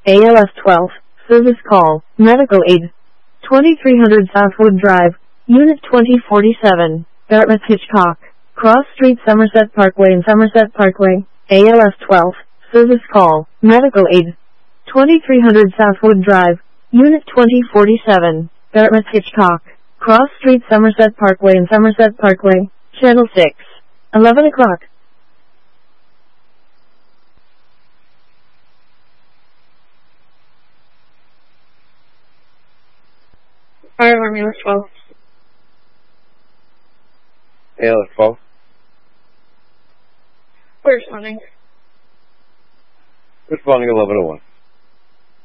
ALS 12, service call, medical aid. 2300 Southwood Drive, Unit 2047, Dartmouth Hitchcock, Cross Street, Somerset Parkway and Somerset Parkway, ALS 12, service call, medical aid. 2300 Southwood Drive, Unit 2047, Dartmouth Hitchcock, Cross Street, Somerset Parkway and Somerset Parkway, Channel 6, 11 o'clock. Fire alarm, ALS 12. ALS 12. We're responding. Responding 1101.